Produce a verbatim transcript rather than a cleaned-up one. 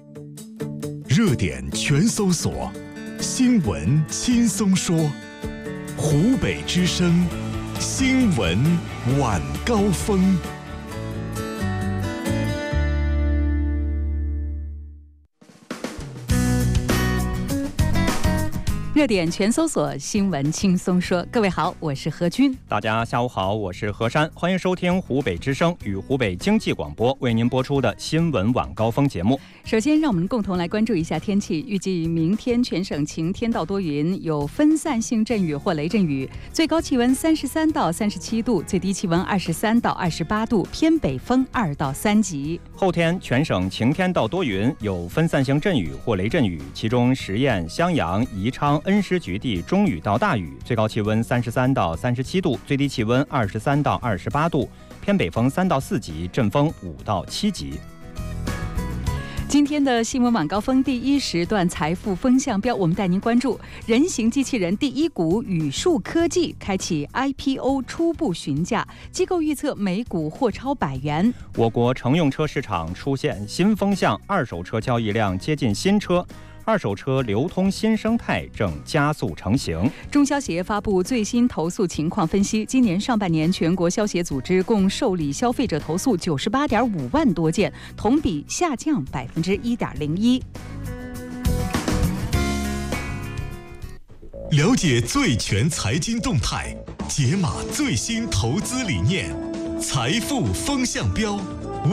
热点全搜索，新闻轻松说。湖北之声新闻晚高峰。 热点全搜索，新闻轻松说。各位好，我是何军。 大家下午好，我是何山，欢迎收听湖北之声与湖北经济广播为您播出的新闻晚高峰节目。 首先，让我们共同来关注一下天气。预计明天全省晴天到多云，有分散性阵雨或雷阵雨，最高气温三十三到三十七度，最低气温二十三到二十八度，偏北风二到三级。 后天全省晴天到多云，有分散性阵雨或雷阵雨，其中十堰、襄阳、宜昌、恩施局地中雨到大雨，最高气温三十三到三十七度，最低气温二十三到二十八度，偏北风三到四级，阵风五到七级。 今天的新闻晚高峰第一时段财富风向标，我们带您关注人形机器人第一股宇树科技开启 I P O 初步询价，机构预测每股或超百元。 我国乘用车市场出现新风向，二手车交易量接近新车，二手车流通新生态正加速成型。 中消协发布最新投诉情况分析，今年上半年全国消协组织共受理消费者投诉九十八点五万多件，同比下降百分之一点零一。 了解最全财经动态，解码最新投资理念，财富风向标，